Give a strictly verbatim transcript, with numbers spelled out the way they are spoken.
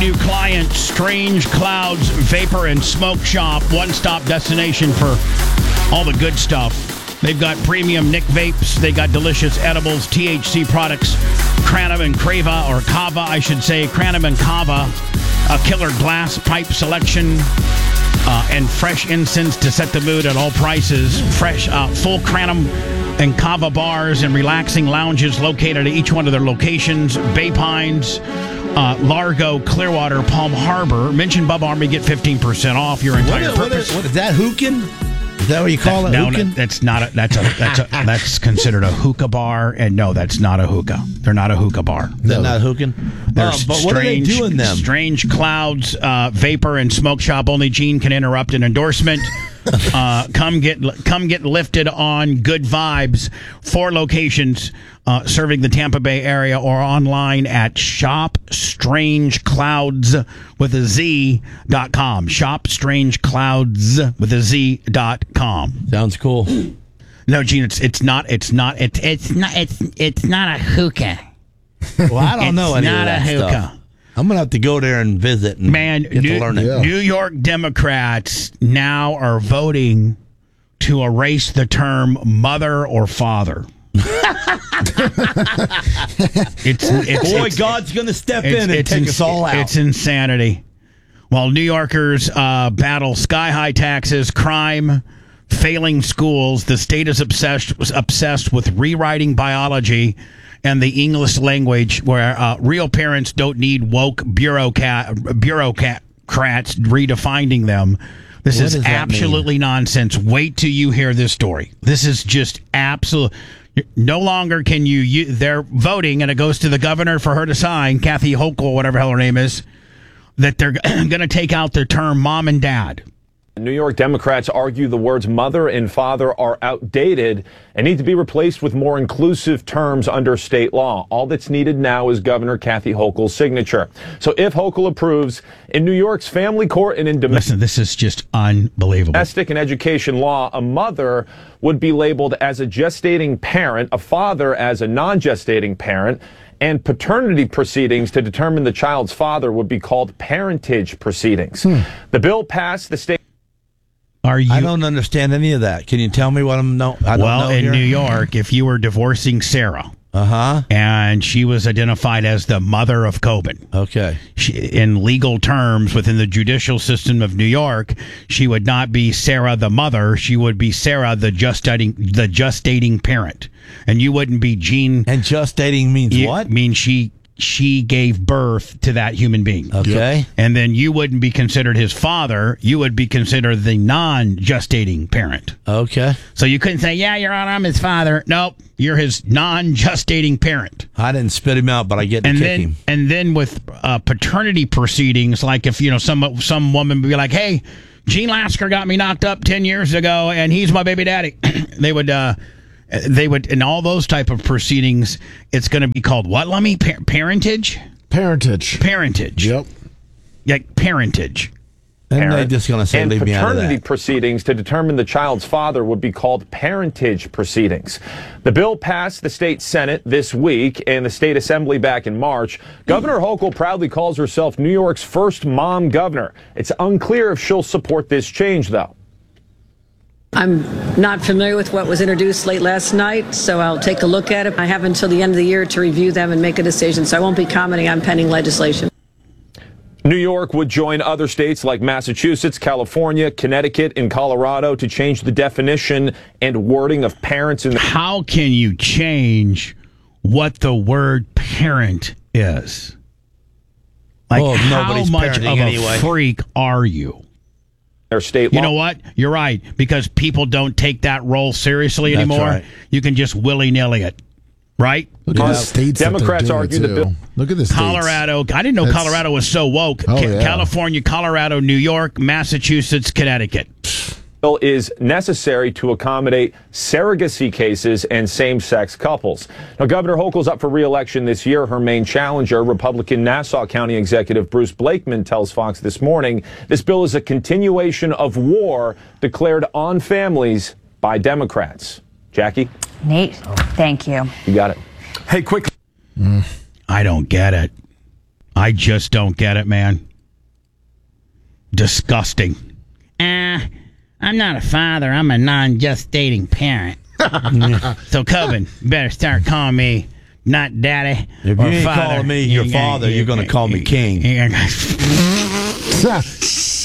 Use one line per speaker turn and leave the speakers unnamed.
new client, Strange Clouds Vapor and Smoke Shop, one-stop destination for all the good stuff. They've got premium Nick vapes. They got delicious edibles, T H C products, Cranum and Crava, or Kava, I should say, Cranum and Kava, a killer glass pipe selection, uh, and fresh incense to set the mood at all prices. Fresh, uh, full Cranum and Kava bars and relaxing lounges located at each one of their locations. Bay Pines, uh, Largo, Clearwater, Palm Harbor. Mention Bubba Army, get fifteen percent off your entire
what,
purpose.
What, what is that, hookah? Is that what you call
that,
it?
No,
hookah?
no, that's not a, that's a, that's a, that's considered a hookah bar, and no, that's not a hookah. They're not a hookah bar.
They're not hookah?
They're
Oh, but what are they
strange,
doing them?
Strange Clouds, uh, Vapor and Smoke Shop. Only Gene can interrupt an endorsement. uh, come get come get lifted on good vibes. Four locations uh, serving the Tampa Bay area, or online at shop strange clouds with a Z dot com. shop strange clouds with a Z dot com.
Sounds cool.
No, Gene, it's it's not it's not it's it's not it's it's not a hookah.
Well, I don't
it's
know any
not
of that
a hookah.
stuff. I'm going to have to go there and visit and
Man,
get
New,
to learn it.
Yeah.
New York Democrats now are voting to erase the term mother or father. it's, it's
Boy,
it's,
God's going to step
it's,
in and
it's
take
ins-
us all out.
It's insanity. While New Yorkers uh, battle sky-high taxes, crime, failing schools, the state is obsessed was obsessed with rewriting biology and the English language, where uh, real parents don't need woke bureaucrat, bureaucrats redefining them. This
What
is
does that
absolutely nonsense. Wait till you hear this story. This is just absolute. No longer can you, you. They're voting, and it goes to the governor for her to sign, Kathy Hochul, whatever the hell her name is, that they're going to take out the term mom and dad.
New York Democrats argue the words mother and father are outdated and need to be replaced with more inclusive terms under state law. All that's needed now is Governor Kathy Hochul's signature. So if Hochul approves, in New York's family court and in
Listen, this is just unbelievable.
domestic and education law, a mother would be labeled as a gestating parent, a father as a non-gestating parent, and paternity proceedings to determine the child's father would be called parentage proceedings. Hmm. The bill passed the state.
Are you?
I don't understand any of that. Can you tell me what I'm no? I don't
well,
know
in
here?
New York, if you were divorcing Sarah,
Uh huh.
and she was identified as the mother of Coben,
Okay.
she, in legal terms within the judicial system of New York, she would not be Sarah the mother. She would be Sarah the gestating the gestating parent, and you wouldn't be Gene.
And just dating means
You-
what?
Means she she gave birth to that human being.
Okay.
And then you wouldn't be considered his father. You would be considered the non-gestating parent.
Okay.
So you couldn't say, yeah, Your Honor, I'm his father. Nope, you're his non-gestating parent.
I didn't spit him out, but I get to
And
kick
then,
him.
and then with uh, paternity proceedings, like if you know some some woman would be like, hey, Gene Lasker got me knocked up ten years ago, and he's my baby daddy. they would. Uh, They would, in all those type of proceedings, it's going to be called what, Lummy? Pa- parentage?
Parentage.
Parentage.
Yep.
Like parentage.
And they're
Parent
just going to say,
and
leave me out of
paternity
that.
proceedings to determine the child's father would be called parentage proceedings. The bill passed the state Senate this week and the state assembly back in March. Governor Hochul proudly calls herself New York's first mom governor. It's unclear if she'll support this change, though.
I'm not familiar with what was introduced late last night, so I'll take a look at it. I have until the end of the year to review them and make a decision, so I won't be commenting on pending legislation.
New York would join other states like Massachusetts, California, Connecticut, and Colorado to change the definition and wording of parents in the...
How can you change what the word parent is? Like,
Oh,
how
nobody's
much of
parenting
a
anyway.
freak are you?
their state law.
You know what? You're right, because people don't take that role seriously
That's
anymore.
right.
You can just willy-nilly it, right?
Look at
Yeah.
the states that they're
Democrats
doing
argue
it
the
to.
bill-
Look at the states.
Colorado. I didn't know
That's-
Colorado was so woke.
Oh,
Ca-
yeah.
California, Colorado, New York, Massachusetts, Connecticut.
bill is necessary to accommodate surrogacy cases and same-sex couples. Now, Governor Hochul's up for re-election this year. Her main challenger, Republican Nassau County Executive Bruce Blakeman, tells Fox this morning this bill is a continuation of war declared on families by Democrats. Jackie?
Nate, thank you.
You got it.
Hey, quick.
I don't get it. I just don't get it, man. Disgusting.
Uh, I'm not a father. I'm a non-gestating parent. So, Coven, you better start calling me not daddy
If
or
you ain't
father.
calling me your father, you're going to call me king.